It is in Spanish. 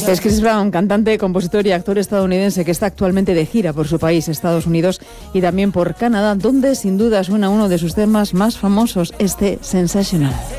Es Chris Brown, cantante, compositor y actor estadounidense que está actualmente de gira por su país, Estados Unidos, y también por Canadá, donde sin duda suena uno de sus temas más famosos, este Sensational.